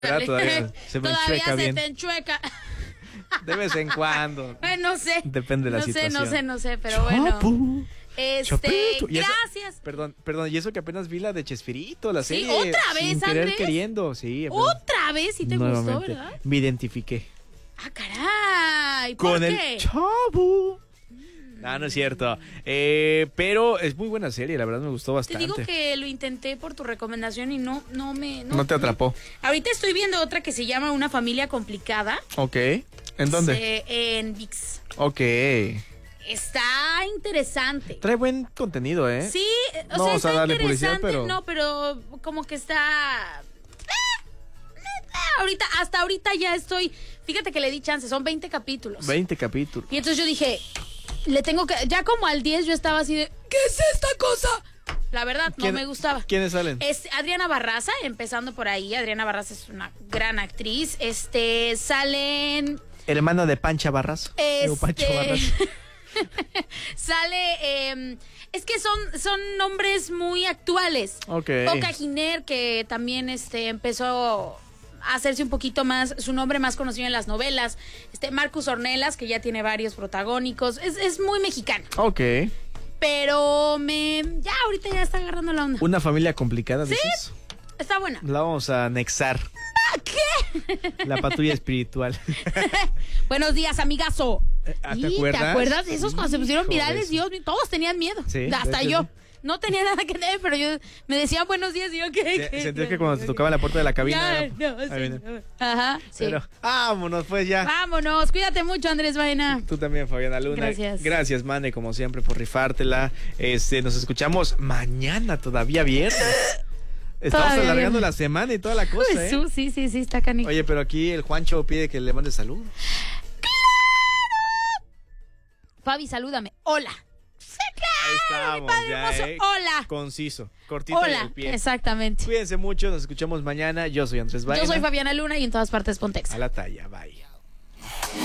Todavía se me Todavía enchueca se bien. te enchueca. De vez en cuando. No sé. Depende de la situación. No sé, pero bueno. Chapu, Chapito. Y eso- Gracias. Perdón, y eso que apenas vi la de Chespirito, la Sí, serie. otra vez, sin querer Andrés. queriendo, sí. Otra vez sí te gustó, nuevamente. ¿verdad? Me identifiqué. Ah, caray. ¿Por Con qué? el Chavo. No es cierto. Pero es muy buena serie, la verdad me gustó Te bastante. digo que lo intenté por tu recomendación y no me... No te atrapó. Ahorita estoy viendo otra que se llama Una familia complicada. Ok. ¿En dónde? En ViX. Ok. Está interesante. Trae buen contenido, ¿eh? Sí, No o sea, vamos a está darle publicidad, interesante. pero- No, pero como que está... hasta ahorita ya estoy... Fíjate que le di chance, son 20 capítulos. 20 capítulos. Y entonces yo dije, le tengo que... Ya como al 10 yo estaba así de, ¿qué es esta cosa? La verdad, no me gustaba. ¿Quiénes salen? Es Adriana Barraza, empezando por ahí. Adriana Barraza es una gran actriz. Salen... Hermano de Pancha Barras. Digo, Pancho Barras. Sale... es que son nombres muy actuales. Ok. Oca Giner, que también empezó a hacerse un poquito más, su nombre más conocido en las novelas. Marcus Ornelas, que ya tiene varios protagónicos. Es muy mexicano. Ok. Pero ya ahorita ya está agarrando la onda. Una familia complicada, dices. Está buena. La vamos a anexar. ¿Qué? La patrulla espiritual. Buenos días, amigazo. ¿Te ¿Y acuerdas? ¿Te acuerdas de esos cuando se pusieron Hijo de virales? eso. Dios mío, todos tenían miedo. Sí, Hasta de hecho, yo. sí. No tenía nada que ver, pero yo me decían buenos días y yo, ¿qué? Sentías que cuando te tocaba la puerta de la cabina. Ya, no, Ahí viene. señor. Ajá, sí. Pero vámonos pues ya. Vámonos, cuídate mucho, Andrés Vaina. Tú también, Fabiana Luna. Gracias. Gracias, Mane, como siempre, por rifártela. Nos escuchamos mañana, todavía viernes. Estamos Todavía alargando viernes. la semana y toda la cosa, ¿eh? Jesús, sí, está canijo. Oye, pero aquí el Juancho pide que le mande salud. Fabi, salúdame. Hola. Ahí estamos, padre ya, hermoso. Hola. Conciso, cortito y Hola, al pie. exactamente. Cuídense mucho, nos escuchamos mañana. Yo soy Andrés Vaina. Yo soy Fabiana Luna y en todas partes Pontex. A la talla, bye.